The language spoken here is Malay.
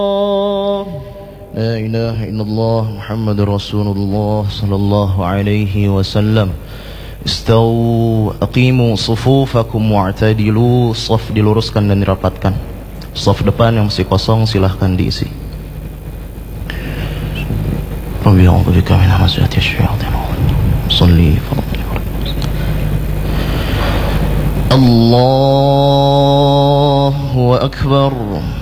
لا إله إلا الله محمد رسول الله صلى الله عليه وسلم استووا أقيموا صفوفكم واعتدلوا. Saf diluruskan dan dirapatkan. Saf depan yang masih kosong silahkan diisi. Rabbi a'udzu bika min hamazati asy-syayatin. Shalli Allahu akbar.